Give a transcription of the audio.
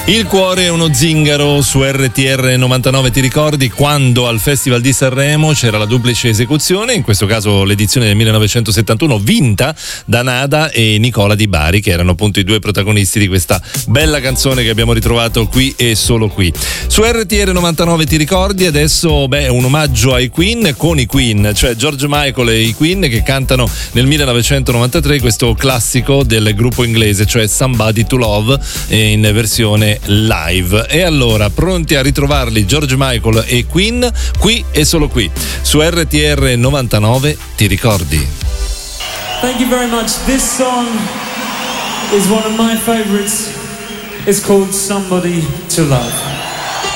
Il cuore è uno zingaro su RTR 99. Ti ricordi quando al Festival di Sanremo c'era la duplice esecuzione, in questo caso l'edizione del 1971 vinta da Nada e Nicola Di Bari, che erano appunto i due protagonisti di questa bella canzone che abbiamo ritrovato qui e solo qui su RTR 99. Ti ricordi? Adesso un omaggio ai Queen con i Queen, cioè George Michael e i Queen che cantano nel 1993 questo classico del gruppo inglese, cioè Somebody to Love, in versione live. E allora, pronti a ritrovarli George Michael e Queen qui e solo qui su RTR 99. Ti ricordi? Thank you very much. This song is one of my favorites. It's called Somebody to Love.